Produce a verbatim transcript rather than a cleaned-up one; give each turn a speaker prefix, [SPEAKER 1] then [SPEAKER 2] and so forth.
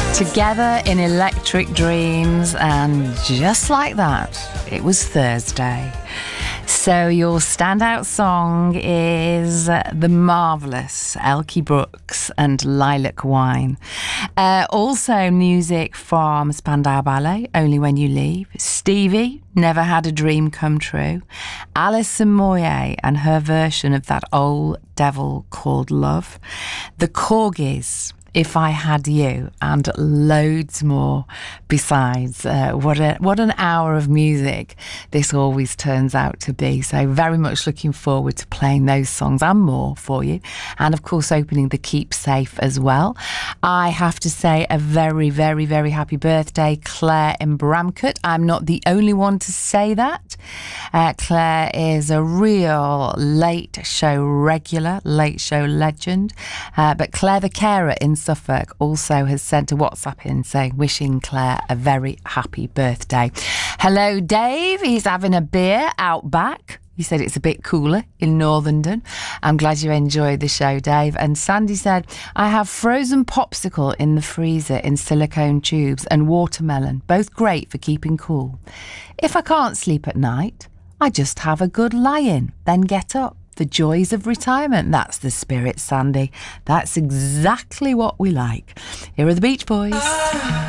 [SPEAKER 1] Together in Electric Dreams, and just like that, it was Thursday. So your standout song is the marvellous Elkie Brooks and Lilac Wine. Uh, also music from Spandau Ballet, Only When You Leave. Stevie, Never Had a Dream Come True. Alison Moyet and her version of that old devil called Love. The Corgis, If I Had You, and loads more besides. Uh, what a what an hour of music this always turns out to be. So very much looking forward to playing those songs and more for you. And of course opening the Keep Safe as well. I have to say a very, very, very happy birthday, Claire in Bramcote. I'm not the only one to say that. Uh, Claire is a real late show regular, late show legend. Uh, but Claire the carer in Suffolk also has sent a WhatsApp in saying, wishing Claire a very happy birthday. Hello, Dave. He's having a beer out back. He said it's a bit cooler in Northern. I'm glad you enjoyed the show, Dave. And Sandy said, I have frozen popsicle in the freezer in silicone tubes and watermelon, both great for keeping cool. If I can't sleep at night, I just have a good lie-in, then get up. The joys of retirement. That's the spirit, Sandy. That's exactly what we like. Here are the Beach Boys.